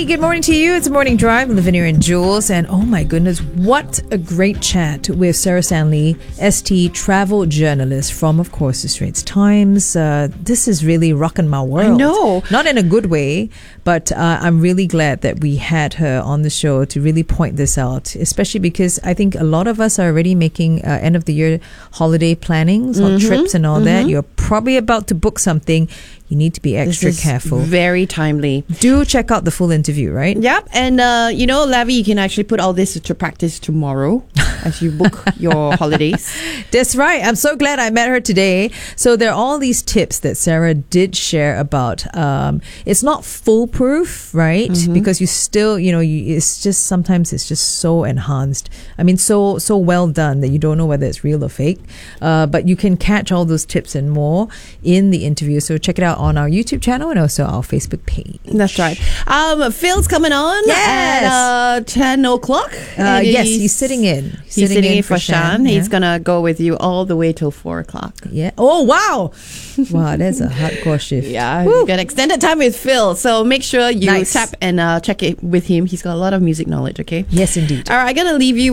good morning to you. It's a morning drive with Lavinia and Jules. And oh my goodness, what a great chat with Sarah Stanley, ST travel journalist from, of course, the Straits Times. This is really rocking my world. I know. Not in a good way, but I'm really glad that we had her on the show to really point this out, especially because I think a lot of us are already making end of the year holiday plannings on trips and all that. You're probably about to book something. You need to be extra careful. Very timely. Do check out the full interview, right? Yep. And, Lavi, you can actually put all this to practice tomorrow as you book your holidays. That's right. I'm so glad I met her today. So there are all these tips that Sarah did share about. It's not foolproof, right? Because you still, it's just sometimes it's just so enhanced. I mean, so well done that you don't know whether it's real or fake. But you can catch all those tips and more in the interview. So check it out on our YouTube channel and also our Facebook page. That's right. Phil's coming on at 10 o'clock. Yes, he's sitting in. He's sitting in for Shan. Yeah. He's going to go with you all the way till 4 o'clock. Yeah. Oh, wow. Wow, that's a hardcore shift. Yeah, you got extended time with Phil. So make sure you tap and check it with him. He's got a lot of music knowledge, okay? Yes, indeed. All right, I'm going to leave you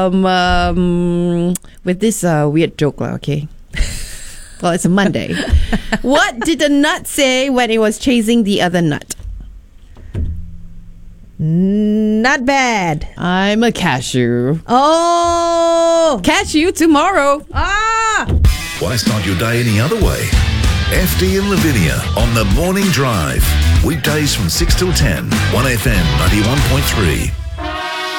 with this weird joke, okay? Well, it's a Monday. What did the nut say when it was chasing the other nut? Not bad. I'm a cashew. Oh! Catch you tomorrow. Why start your day any other way? FD and Lavinia on the Morning Drive. Weekdays from 6 till 10. 1FM 91.3.